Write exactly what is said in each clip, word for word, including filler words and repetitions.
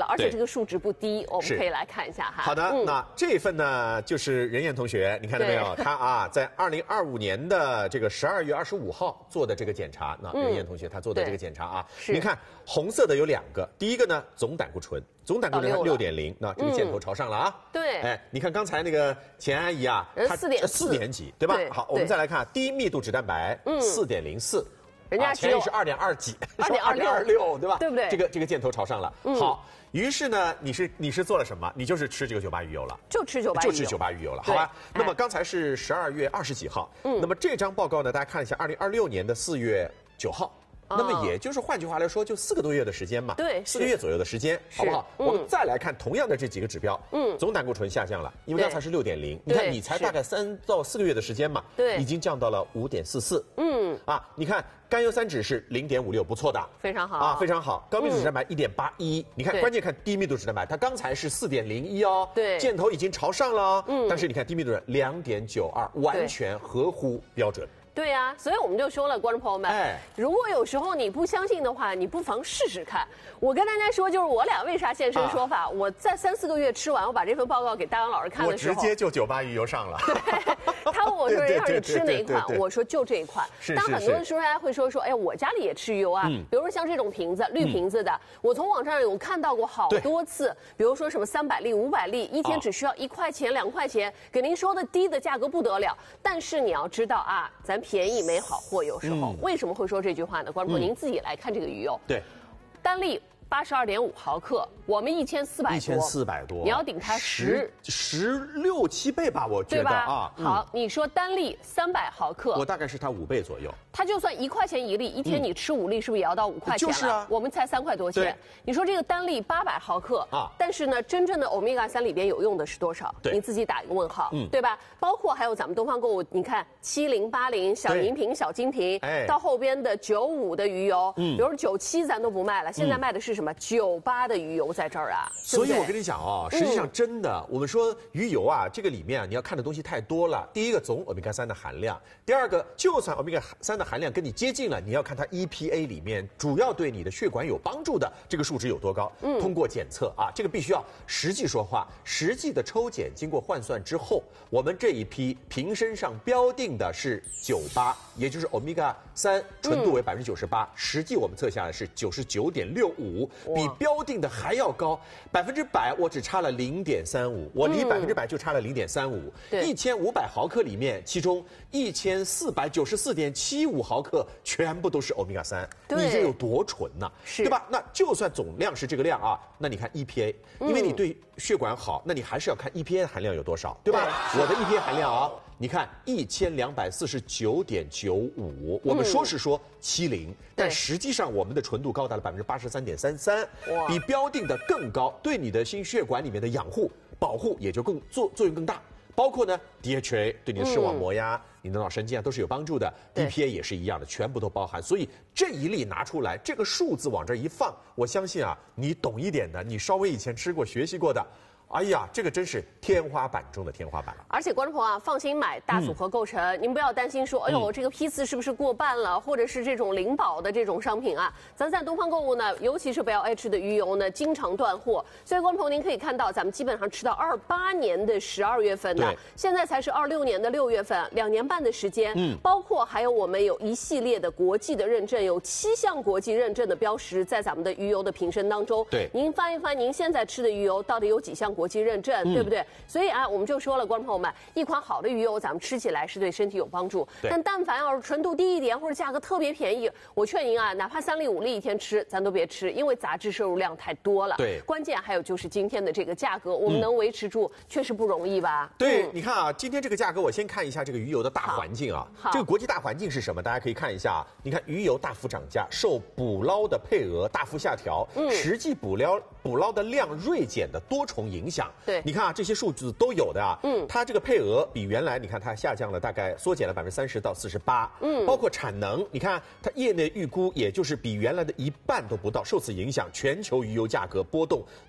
而且这个数值不低，我们可以来看一下哈。 好的，嗯、那这份呢就是任燕同学，你看到没有？他啊，在二零二五年的这个十二月二十五号做的这个检查，那任燕同学他做的这个检查啊，嗯、您看红色的有两个，第一个呢总胆固醇，总胆固醇六点零，那这个箭头朝上了啊。 对， 哎，你看刚才那个钱阿姨啊， 她四点四点几，对吧？好，我们再来看低密度脂蛋白，四点零四。 人家前是二点二几， 二点二点二六，对吧？ 对不对？ 这个这个箭头朝上了。嗯、好，于是呢，你是你是做了什么？你就是吃这个九八鱼油了， 就吃九八鱼油， 就吃九八鱼油了，好吧？那么刚才是十二月二十几号，嗯，那么这张报告呢，大家看一下，二零二六年的四月九号。那么也就是换句话来说，就四个多月的时间嘛， 对， 四个月左右的时间，好不好？嗯、我们再来看同样的这几个指标，嗯，总胆固醇下降了，因为刚才是六点零，你看你才大概三到四个月的时间嘛， 对， 已经降到了五点四四，嗯，啊，你看甘油三酯是零点五六，不错的， 非常好啊，非常好。高密度脂蛋白一点八一，你看关键看低密度脂蛋白，它刚才是四点零一哦， 对， 箭头已经朝上了，嗯，但是你看低密度两点九二，完全合乎标准。 对呀、啊，所以我们就说了，观众朋友们，哎，如果有时候你不相信的话，你不妨试试看。我跟大家说，就是我俩为啥现身说法？啊、我在三四个月吃完，我把这份报告给大杨老师看的时候， 我直接就九八鱼油上了。 对，他问我说让你吃哪一款，我说就这一款。 是当很多人说大家会说说，哎，我家里也吃鱼油啊，嗯、比如说像这种瓶子，绿瓶子的，嗯、我从网上有看到过好多次，比如说什么三百粒、五百粒，一天只需要一块钱、两块钱，给您说的低的价格不得了。但是你要知道啊，咱便宜没好货，有时候、嗯、为什么会说这句话呢？观众朋友，您自己来看这个鱼油， 对， 单粒八十二点五毫克，我们一千四百多， 一千四百多， 你要顶它十十六七倍吧，我觉得啊。 嗯、好，你说单粒三百毫克， 我大概是它五倍左右。 它就算一块钱一粒，一天你吃五粒，是不是也要到五块钱了？ 就是啊， 我们才三块多钱。你说这个单粒八百毫克啊，但是呢，真正的欧米伽三里边有用的是多少？你自己打一个问号，嗯、对吧？包括还有咱们东方购物，你看七零八零小银瓶、小金瓶，哎，到后边的九五的鱼油，嗯，比如九七咱都不卖了，现在卖的是什么？九八的鱼油在这儿啊。 所以我跟你讲哦，实际上真的，我们说鱼油啊，这个里面啊，你要看的东西太多了。第一个，总欧米伽三的含量；第二个，就算欧米伽三的含量跟你接近了，你要看它 E P A 里面主要对你的血管有帮助的这个数值有多高。嗯，通过检测啊，这个必须要实际说话。实际的抽检经过换算之后，我们这一批瓶身上标定的是九八，也就是欧米伽三纯度为百分之九十八，实际我们测下来是九十九点六五，比标定的还要高，百分之百我只差了零点三五，我离百分之百就差了零点三五。一千五百毫克里面，其中一千四百九十四点七五毫克全部都是欧米伽三，你这有多纯呐、啊？对吧？那就算总量是这个量啊，那你看 E P A， 因为你对血管好，那你还是要看 E P A 的含量有多少，对吧？我的 E P A 含量啊。你看一千两百四十九点九五，我们说是说七零，但实际上我们的纯度高达了百分之八十三点三三，比标定的更高，对你的心血管里面的养护保护也就更作作用更大。包括呢 D H A 对你的视网膜呀、嗯、你的脑神经啊都是有帮助的 ，E P A 也是一样的，全部都包含。所以这一粒拿出来，这个数字往这一放，我相信啊，你懂一点的，你稍微以前吃过、学习过的。哎呀，这个真是天花板中的天花板了。 而且观众朋友啊，放心买大组合购成，嗯、您不要担心说，哎呦，这个批次是不是过半了，或者是这种零保的这种商品啊。咱在东方购物呢，尤其是不要 H 的鱼油呢，经常断货。所以观众朋友，您可以看到，咱们基本上吃到二八年的十二月份呢，现在才是二六年的六月份，两年半的时间。嗯，包括还有我们有一系列的国际的认证，有七项国际认证的标识在咱们的鱼油的瓶身当中。 对， 您翻一翻，您现在吃的鱼油到底有几项国际认证，嗯、对不对？所以啊，我们就说了，观众朋友们，一款好的鱼油，咱们吃起来是对身体有帮助。但但凡要是纯度低一点，或者价格特别便宜，我劝您啊，哪怕三粒五粒一天吃，咱都别吃，因为杂质摄入量太多了。 对， 关键还有就是今天的这个价格，我们能维持住，嗯、确实不容易吧？ 对， 嗯、 你看啊，今天这个价格，我先看一下这个鱼油的大环境啊。这个国际大环境是什么？大家可以看一下啊。你看鱼油大幅涨价，受捕捞的配额大幅下调，嗯、实际捕捞捕捞的量锐减的多重影响。 对， 你看啊，这些数字都有的啊。嗯，它这个配额比原来，你看它下降了大概缩减了百分之三十到四十八。嗯，包括产能，你看它业内预估也就是比原来的一半都不到，受此影响，全球鱼油价格波动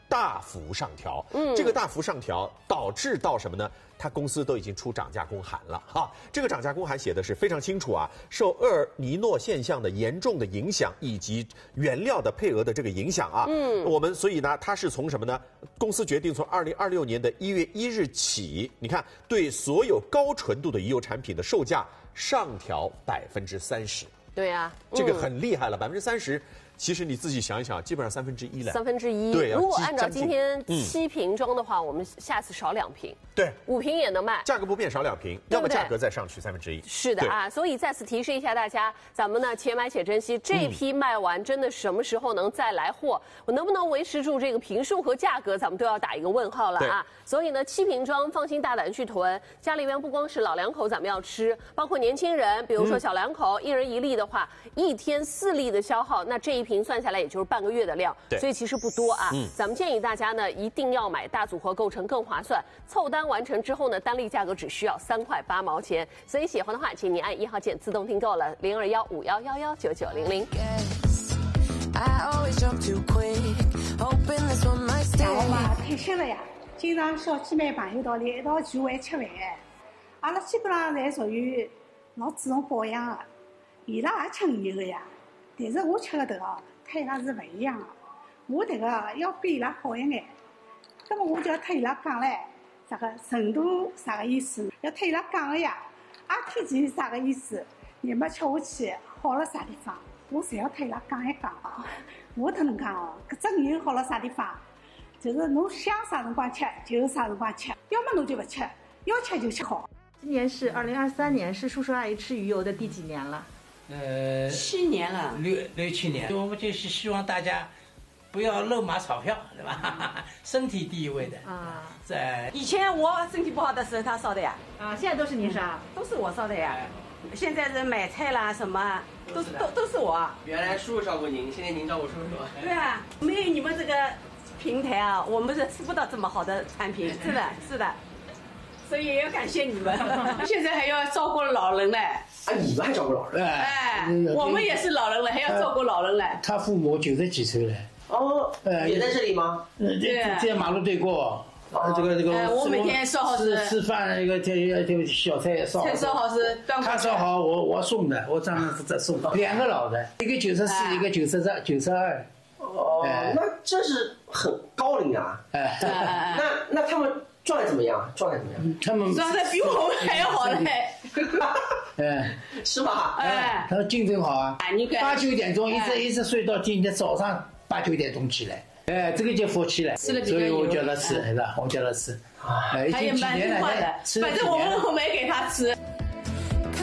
大幅上调。嗯，这个大幅上调导致到什么呢？他公司都已经出涨价公函了哈。这个涨价公函写的是非常清楚啊，受厄尔尼诺现象的严重的影响以及原料的配额的这个影响啊，嗯，我们所以呢，它是从什么呢？公司决定从二零二六年的一月一日起，你看对所有高纯度的鱼油产品的售价上调百分之三十。 对呀、啊， 这个很厉害了，百分之三十。其实你自己想一想，基本上三分之一了。 三分之一。 对， 如果按照今天七瓶装的话，嗯、我们下次少两瓶。 对， 五瓶也能卖。 价格不变，少两瓶，要么价格再上去三分之一。 是的啊，所以再次提示一下大家，咱们呢且买且珍惜，这批卖完真的什么时候能再来货？我能不能维持住这个瓶数和价格，咱们都要打一个问号了啊。所以呢，七瓶装放心大胆去囤，家里边不光是老两口咱们要吃，包括年轻人，比如说小两口、嗯、一人一粒的话，一天四粒的消耗，那这一瓶算下来也就是半个月的量，所以其实不多啊。嗯、咱们建议大家呢一定要买大组合购成更划算，凑单完成之后呢，单粒价格只需要三块八毛钱。所以喜欢的话，请您按一号键自动订购了零二幺五幺幺幺九九零零。 我嘛退休了呀，经常小姐妹朋友到里一道聚会吃饭，阿拉基本上侪属于老注重保养的，伊拉也吃鱼油的呀。但是我吃的这个跟伊拉是不一样的，我这个要比伊拉好一眼。那么我就要替伊拉讲嘞，这个程度啥个意思？要替伊拉讲的呀。阿天前啥个意思？你们吃下去好了啥地方？我侪要替伊拉讲一讲啊。我都能讲哦，搿只鱼好了啥地方？就是侬想啥辰光吃就啥辰光吃，要么侬就不吃，要吃就吃好。 今年是二零二三年，是叔叔阿姨吃鱼油的第几年了？ 呃， 七年了， 六六七年。我们就是希望大家不要肉麻炒票，对吧？身体第一位的啊。在以前我身体不好的时候，他烧的呀。 啊，现在都是您烧， 都是我烧的呀。现在是买菜啦什么，都都都是我。 原来叔叔照顾您，现在您照顾叔叔。 对啊，没有你们这个平台啊，我们是吃不到这么好的产品，是的，是的。所以也要感谢你们。现在还要照顾老人嘞。 啊，你们还照顾老人？ 哎，我们也是老人了，还要照顾老人嘞。 他父母九十几岁了。 哦，也在这里吗？ 对，在马路对过。啊，这个这个， 哎，我每天烧好是吃饭，一个这这小菜烧好， 菜烧好是端过来。 他烧好，我我送的，我这样子再送。两个老的，一个九十四，一个九十三，九十二。 哦，那这是很高龄啊。哎，那那他们状态怎么样？状态怎么样？ 他们状态比我们还要好嘞。 哎， 是吧？ 哎，他精神好啊。八九点钟一直一直睡到今天早上八九点钟起来。哎，这个就福气了，所以我叫他吃，是吧？我叫他吃，哎，已经几年了， 反正我们都没给他吃。